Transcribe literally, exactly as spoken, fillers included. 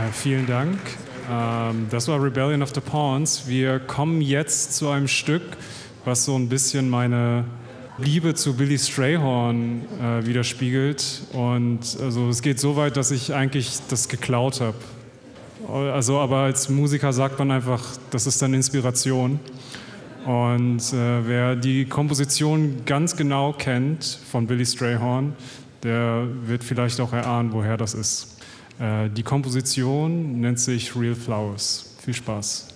Äh, vielen Dank. Ähm, das war Rebellion of the Pawns. Wir kommen jetzt zu einem Stück, was so ein bisschen meine Liebe zu Billy Strayhorn äh, widerspiegelt. Und also es geht so weit, dass ich eigentlich das geklaut habe. Also, aber als Musiker sagt man einfach, das ist dann Inspiration. Und äh, wer die Komposition ganz genau kennt von Billy Strayhorn, der wird vielleicht auch erahnen, woher das ist. Äh, die Komposition nennt sich Real Flowers. Viel Spaß.